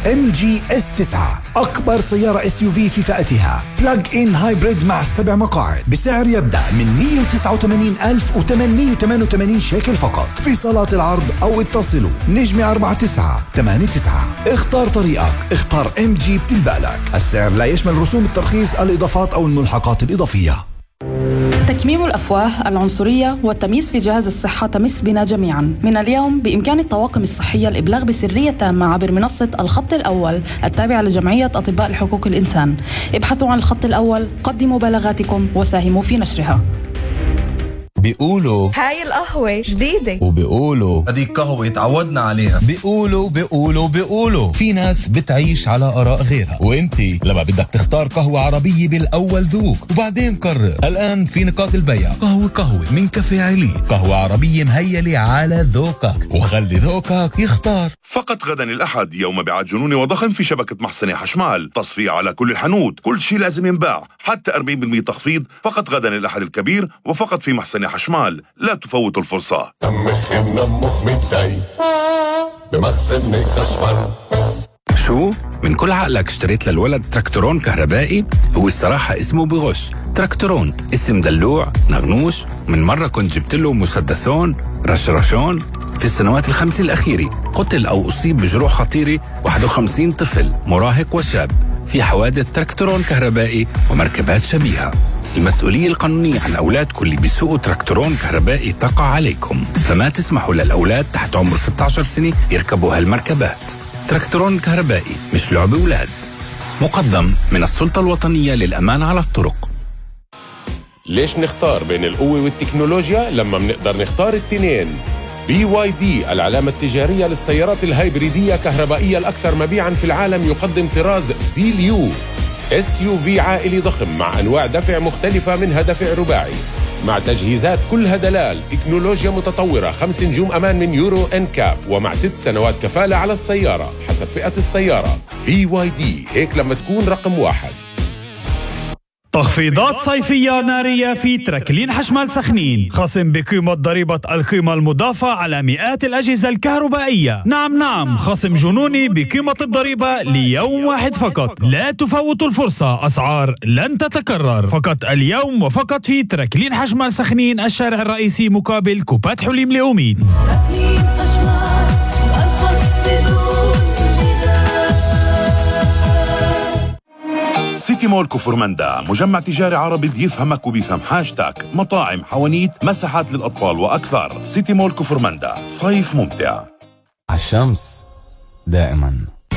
MG S9، أكبر سيارة SUV في فئتها، بلاج إن هايبريد مع 7 مقاعد، بسعر يبدأ من 189,888 شيكل فقط في صالات العرض، أو اتصلوا نجمة 4989. اختار طريقك، اختار MG بتلبقلك. السعر لا يشمل رسوم الترخيص، الإضافات أو الملحقات الإضافية. تكميم الأفواه، العنصرية والتمييز في جهاز الصحة تمس بنا جميعا. من اليوم بإمكان الطواقم الصحية الإبلاغ بسرية تامة عبر منصة الخط الأول التابعة لجمعية أطباء لحقوق الإنسان. ابحثوا عن الخط الأول، قدموا بلاغاتكم وساهموا في نشرها. بيقولوا هاي القهوة جديدة، وبيقولوا هديك قهوة تعودنا عليها. بيقولوا في ناس بتعيش على آراء غيرها، وانتي لما بدك تختار قهوة عربية بالأول ذوق وبعدين قرر. الآن في نقاط البيع قهوة من كافيه عليت، قهوة عربية مهيلة على ذوقك، وخلي ذوقك يختار. فقط غدا الأحد يوم بيعات جنوني وضخم في شبكة محسنة حشمال، تصفية على كل الحانوت، كل شيء لازم ينباع، حتى 40% تخفيض. فقط غدا الأحد الكبير وفقط في محسنة حشمال، لا تفوتوا الفرصة. شو؟ من كل عقلك اشتريت للولد تراكتورون كهربائي؟ هو الصراحة اسمه بغش. تراكتورون اسم دلوع نغنوش. من مرة كنت جبت له مسدسون رشرشون. في السنوات ال5 الأخيرة قتل أو أصيب بجروح خطيرة 51 طفل مراهق وشاب في حوادث تراكتورون كهربائي ومركبات شبيهة. المسؤولية القانونية عن أولادكم اللي بيسوقوا تراكتورون كهربائي تقع عليكم، فما تسمحوا للأولاد تحت عمر 16 سنة يركبوا هالمركبات. تراكتورون كهربائي مش لعب أولاد. مقدم من السلطة الوطنية للأمان على الطرق. ليش نختار بين القوة والتكنولوجيا لما منقدر نختار التنين؟ BYD العلامة التجارية للسيارات الهايبريدية كهربائية الأكثر مبيعاً في العالم، يقدم طراز ZEEL SUV عائلي ضخم مع أنواع دفع مختلفة، منها دفع رباعي مع تجهيزات كلها دلال، تكنولوجيا متطورة، 5 نجوم أمان من يورو NCAP، ومع 6 سنوات كفالة على السيارة حسب فئة السيارة. BYD، هيك لما تكون رقم 1. تخفيضات صيفية نارية في تركلين حشمال سخنين، خصم بقيمة ضريبة القيمة المضافة على مئات الأجهزة الكهربائية. نعم، خصم جنوني بقيمة الضريبة ليوم واحد فقط. لا تفوتوا الفرصة، أسعار لن تتكرر، فقط اليوم وفقط في تركلين حشمال سخنين، الشارع الرئيسي مقابل كوبات حليم لأمين. تركلين حشمال، أرخص بدون سيتي مول كفرمندا، مجمع تجاري عربي بيفهمك وبيفهم حاجتك، مطاعم، حوانيت، مساحات للأطفال وأكثر. سيتي مول كفرمندا، صيف ممتع. الشمس دائما.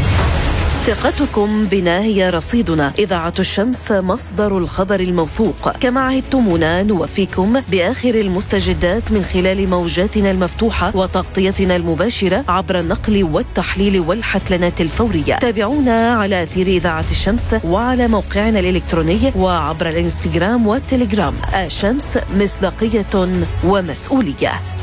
ثقتكم بنا هي رصيدنا. إذاعة الشمس مصدر الخبر الموثوق. كما عهدتمونا نوفيكم بآخر المستجدات من خلال موجاتنا المفتوحة وتغطيتنا المباشرة عبر النقل والتحليل والحتلنات الفورية. تابعونا على أثير إذاعة الشمس وعلى موقعنا الإلكتروني وعبر الإنستغرام والتليجرام. الشمس، مصداقية ومسؤولية.